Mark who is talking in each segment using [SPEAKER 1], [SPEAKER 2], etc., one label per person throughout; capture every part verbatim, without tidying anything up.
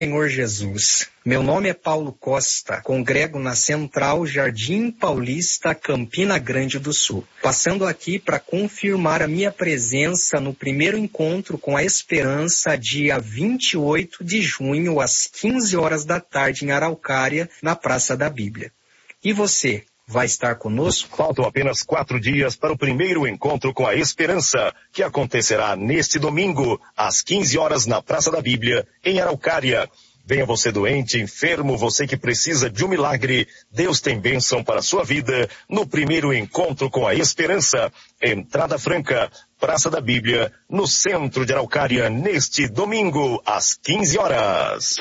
[SPEAKER 1] Senhor Jesus. Meu nome é Paulo Costa, congrego na Central Jardim Paulista, Campina Grande do Sul. Passando aqui para confirmar a minha presença no primeiro encontro com a Esperança, dia vinte e oito de junho, às quinze horas da tarde, em Araucária, na Praça da Bíblia. E você, vai estar conosco?
[SPEAKER 2] Faltam apenas quatro dias para o primeiro encontro com a Esperança, que acontecerá neste domingo, às quinze horas, na Praça da Bíblia, em Araucária. Venha você doente, enfermo, você que precisa de um milagre. Deus tem bênção para a sua vida no primeiro encontro com a Esperança. Entrada franca, Praça da Bíblia, no centro de Araucária, neste domingo, às quinze horas.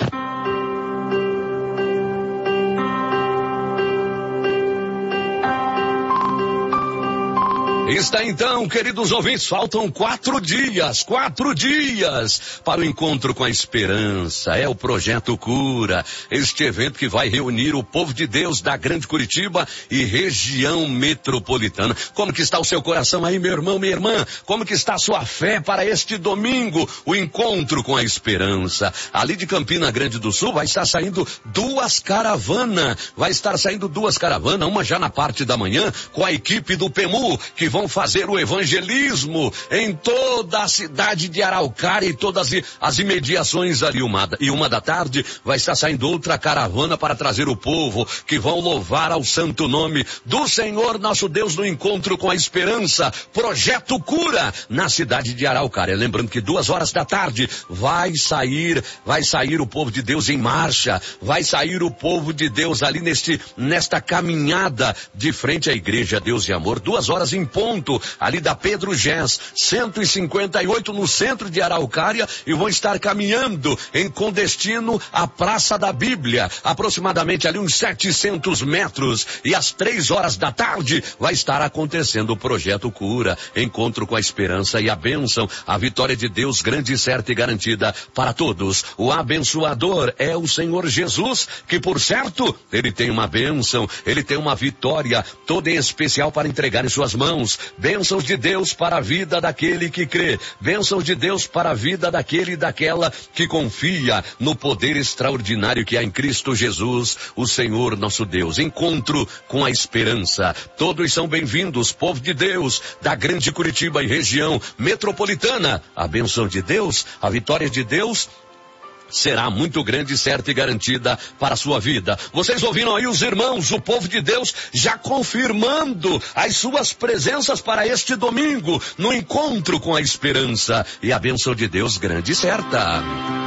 [SPEAKER 3] Está então, queridos ouvintes, faltam quatro dias, quatro dias para o encontro com a Esperança. É o Projeto Cura, este evento que vai reunir o povo de Deus da Grande Curitiba e região metropolitana. Como que está o seu coração aí, meu irmão, minha irmã? Como que está a sua fé para este domingo, o encontro com a Esperança? Ali de Campina Grande do Sul vai estar saindo duas caravanas, vai estar saindo duas caravanas, uma já na parte da manhã com a equipe do P E M U, que vão fazer o evangelismo em toda a cidade de Araucária e todas as imediações ali. Uma, e uma da tarde vai estar saindo outra caravana para trazer o povo que vão louvar ao santo nome do Senhor nosso Deus no encontro com a Esperança, Projeto Cura, na cidade de Araucária. Lembrando que duas horas da tarde vai sair, vai sair o povo de Deus em marcha, vai sair o povo de Deus ali neste, nesta caminhada de frente à Igreja Deus e Amor, duas horas em ponto, ali da Pedro Gés, cento e cinquenta e oito, no centro de Araucária, e vão estar caminhando em com destino à Praça da Bíblia, aproximadamente ali uns setecentos metros, e às três horas da tarde vai estar acontecendo o Projeto Cura, encontro com a Esperança e a bênção, a vitória de Deus grande, certa e garantida para todos. O abençoador é o Senhor Jesus, que por certo, ele tem uma bênção, ele tem uma vitória toda em especial para entregar em suas mãos. Bênçãos de Deus para a vida daquele que crê. Bênçãos de Deus para a vida daquele e daquela que confia no poder extraordinário que há em Cristo Jesus, o Senhor nosso Deus. Encontro com a Esperança. Todos são bem-vindos, povo de Deus, da Grande Curitiba e região metropolitana. A bênção de Deus, a vitória de Deus será muito grande, certa e garantida para a sua vida. Vocês ouviram aí os irmãos, o povo de Deus já confirmando as suas presenças para este domingo, no encontro com a Esperança e a bênção de Deus grande e certa.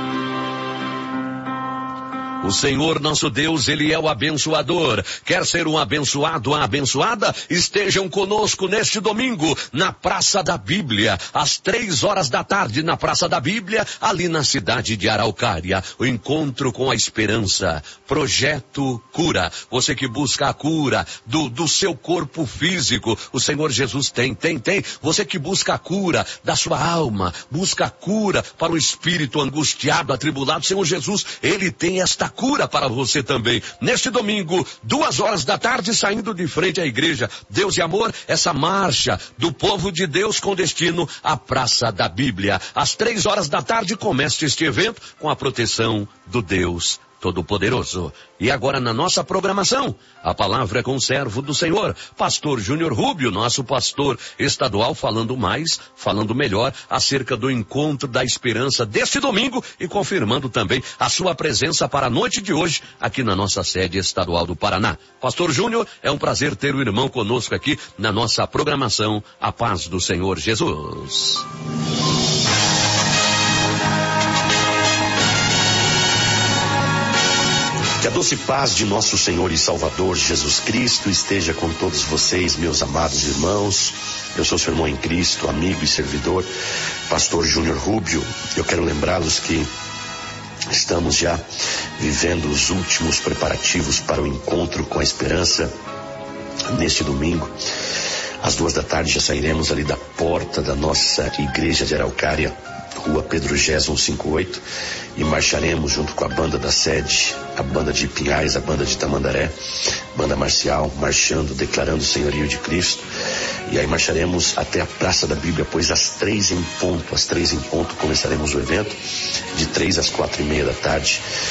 [SPEAKER 3] O Senhor nosso Deus, Ele é o abençoador. Quer ser um abençoado, uma abençoada? Estejam conosco neste domingo, na Praça da Bíblia, às três horas da tarde, na Praça da Bíblia, ali na cidade de Araucária. O encontro com a Esperança, Projeto Cura. Você que busca a cura do, do seu corpo físico, o Senhor Jesus tem, tem, tem. Você que busca a cura da sua alma, busca a cura para o espírito angustiado, atribulado, o Senhor Jesus, Ele tem esta cura para você também. Neste domingo, duas horas da tarde, saindo de frente à Igreja Deus e Amor, essa marcha do povo de Deus com destino à Praça da Bíblia. Às três horas da tarde começa este evento com a proteção do Deus Todo-Poderoso. E agora na nossa programação, a palavra é com o servo do Senhor, pastor Júnior Rubio, nosso pastor estadual, falando mais, falando melhor acerca do encontro da Esperança deste domingo e confirmando também a sua presença para a noite de hoje aqui na nossa sede estadual do Paraná. Pastor Júnior, é um prazer ter o irmão conosco aqui na nossa programação. A paz do Senhor Jesus.
[SPEAKER 4] Que a doce paz de nosso Senhor e Salvador Jesus Cristo esteja com todos vocês, meus amados irmãos. Eu sou seu irmão em Cristo, amigo e servidor, pastor Júnior Rubio. Eu quero lembrá-los que estamos já vivendo os últimos preparativos para o encontro com a Esperança neste domingo. Às duas da tarde já sairemos ali da porta da nossa igreja de Araucária, Rua Pedro Gés cento e cinquenta e oito, e marcharemos junto com a banda da sede, a banda de Pinhais, a banda de Tamandaré, banda marcial, marchando, declarando o senhorio de Cristo. E aí marcharemos até a Praça da Bíblia, pois às três em ponto, às três em ponto começaremos o evento, de três às quatro e meia da tarde.